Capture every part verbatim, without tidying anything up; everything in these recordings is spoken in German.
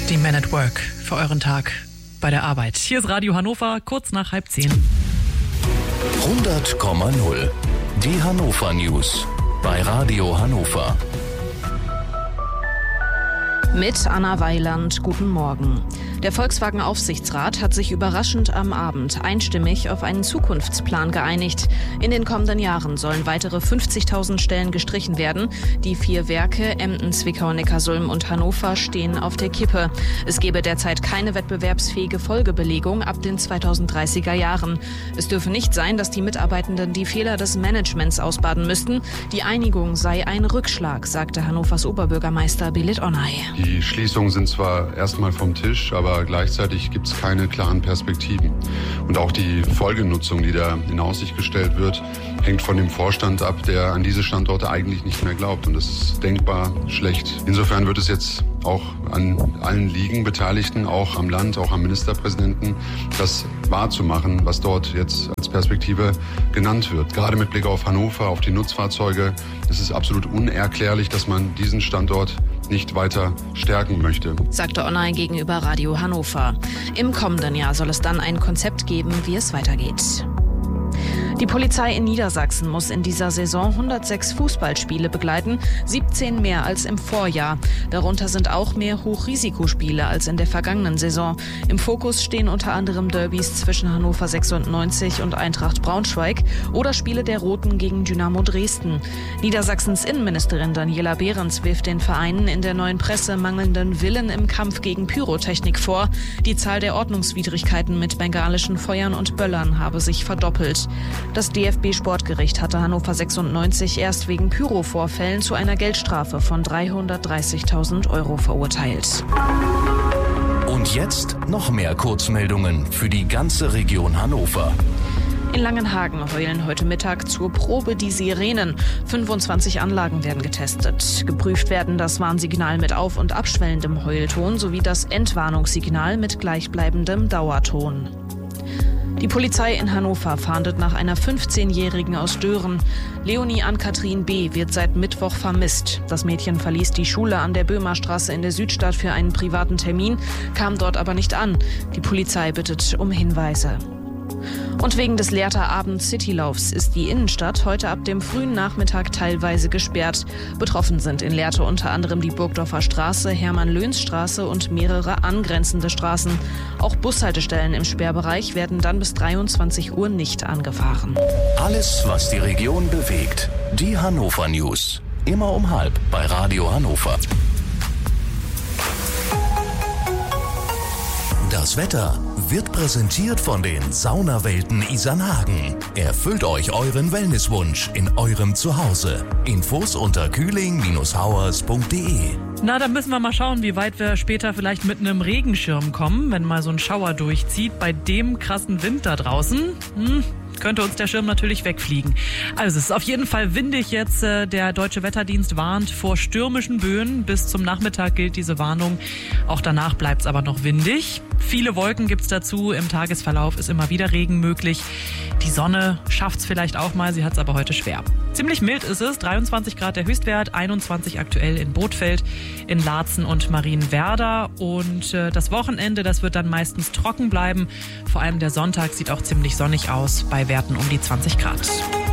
Die Men at Work für euren Tag bei der Arbeit. Hier ist Radio Hannover, kurz nach halb zehn. hundert Komma null. Die Hannover News bei Radio Hannover. Mit Anna Weiland, guten Morgen. Der Volkswagen-Aufsichtsrat hat sich überraschend am Abend einstimmig auf einen Zukunftsplan geeinigt. In den kommenden Jahren sollen weitere fünfzigtausend Stellen gestrichen werden. Die vier Werke Emden, Zwickau, Neckarsulm und Hannover stehen auf der Kippe. Es gebe derzeit keine wettbewerbsfähige Folgebelegung ab den zweitausenddreißiger Jahren. Es dürfe nicht sein, dass die Mitarbeitenden die Fehler des Managements ausbaden müssten. Die Einigung sei ein Rückschlag, sagte Hannovers Oberbürgermeister Belit Onay. Die Schließungen sind zwar erstmal vom Tisch, aber gleichzeitig gibt es keine klaren Perspektiven. Und auch die Folgenutzung, die da in Aussicht gestellt wird, hängt von dem Vorstand ab, der an diese Standorte eigentlich nicht mehr glaubt. Und das ist denkbar schlecht. Insofern wird es jetzt auch an allen liegen, Beteiligten, auch am Land, auch am Ministerpräsidenten, das wahrzumachen, was dort jetzt als Perspektive genannt wird. Gerade mit Blick auf Hannover, auf die Nutzfahrzeuge, ist es absolut unerklärlich, dass man diesen Standort nicht weiter stärken möchte, sagte Onay gegenüber Radio Hannover. Im kommenden Jahr soll es dann ein Konzept geben, wie es weitergeht. Die Polizei in Niedersachsen muss in dieser Saison hundertsechs Fußballspiele begleiten, siebzehn mehr als im Vorjahr. Darunter sind auch mehr Hochrisikospiele als in der vergangenen Saison. Im Fokus stehen unter anderem Derbys zwischen Hannover sechsundneunzig und Eintracht Braunschweig oder Spiele der Roten gegen Dynamo Dresden. Niedersachsens Innenministerin Daniela Behrens wirft den Vereinen in der Neuen Presse mangelnden Willen im Kampf gegen Pyrotechnik vor. Die Zahl der Ordnungswidrigkeiten mit bengalischen Feuern und Böllern habe sich verdoppelt. Das D F B-Sportgericht hatte Hannover sechsundneunzig erst wegen Pyro-Vorfällen zu einer Geldstrafe von dreihundertdreißigtausend Euro verurteilt. Und jetzt noch mehr Kurzmeldungen für die ganze Region Hannover. In Langenhagen heulen heute Mittag zur Probe die Sirenen. fünfundzwanzig Anlagen werden getestet. Geprüft werden das Warnsignal mit auf- und abschwellendem Heulton sowie das Entwarnungssignal mit gleichbleibendem Dauerton. Die Polizei in Hannover fahndet nach einer fünfzehnjährigen aus Dören. Leonie Ann-Kathrin B. wird seit Mittwoch vermisst. Das Mädchen verließ die Schule an der Böhmerstraße in der Südstadt für einen privaten Termin, kam dort aber nicht an. Die Polizei bittet um Hinweise. Und wegen des Lehrter Abend Citylaufs ist die Innenstadt heute ab dem frühen Nachmittag teilweise gesperrt. Betroffen sind in Lehrte unter anderem die Burgdorfer Straße, Hermann-Löns-Straße und mehrere angrenzende Straßen. Auch Bushaltestellen im Sperrbereich werden dann bis dreiundzwanzig Uhr nicht angefahren. Alles, was die Region bewegt. Die Hannover News. Immer um halb bei Radio Hannover. Das Wetter wird präsentiert von den Saunawelten Isernhagen. Erfüllt euch euren Wellnesswunsch in eurem Zuhause. Infos unter kühling Bindestrich hauers Punkt de. Na, dann müssen wir mal schauen, wie weit wir später vielleicht mit einem Regenschirm kommen, wenn mal so ein Schauer durchzieht. Bei dem krassen Wind da draußen, hm, könnte uns der Schirm natürlich wegfliegen. Also es ist auf jeden Fall windig jetzt. Der Deutsche Wetterdienst warnt vor stürmischen Böen. Bis zum Nachmittag gilt diese Warnung. Auch danach bleibt es aber noch windig. Viele Wolken gibt's dazu. Im Tagesverlauf ist immer wieder Regen möglich. Die Sonne schafft's vielleicht auch mal, sie hat's aber heute schwer. Ziemlich mild ist es, dreiundzwanzig Grad der Höchstwert, einundzwanzig aktuell in Bothfeld, in Laatzen und Marienwerder. Und äh, das Wochenende, das wird dann meistens trocken bleiben. Vor allem der Sonntag sieht auch ziemlich sonnig aus, bei Werten um die zwanzig Grad.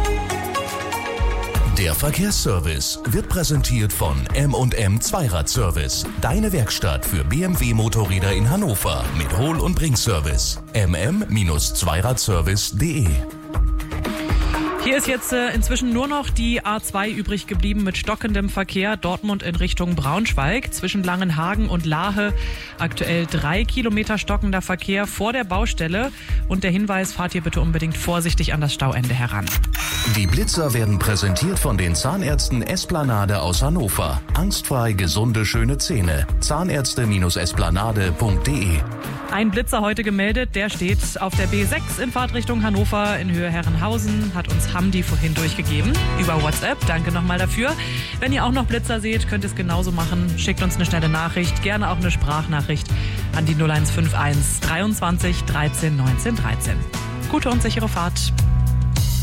Der Verkehrsservice wird präsentiert von M und M Zweiradservice. Deine Werkstatt für B M W-Motorräder in Hannover mit Hol- und Bringservice. m m Zweiradservice punkt de. Hier ist jetzt äh, inzwischen nur noch die A zwei übrig geblieben mit stockendem Verkehr. Dortmund in Richtung Braunschweig zwischen Langenhagen und Lahe. Aktuell drei Kilometer stockender Verkehr vor der Baustelle. Und der Hinweis, fahrt ihr bitte unbedingt vorsichtig an das Stauende heran. Die Blitzer werden präsentiert von den Zahnärzten Esplanade aus Hannover. Angstfrei gesunde, schöne Zähne. Zahnärzte Esplanade punkt de. Ein Blitzer heute gemeldet, der steht auf der B sechs in Fahrtrichtung Hannover in Höhe Herrenhausen, hat uns Hamdi vorhin durchgegeben über WhatsApp. Danke nochmal dafür. Wenn ihr auch noch Blitzer seht, könnt ihr es genauso machen. Schickt uns eine schnelle Nachricht, gerne auch eine Sprachnachricht an die null eins fünf eins dreiundzwanzig dreizehn neunzehn dreizehn. Gute und sichere Fahrt.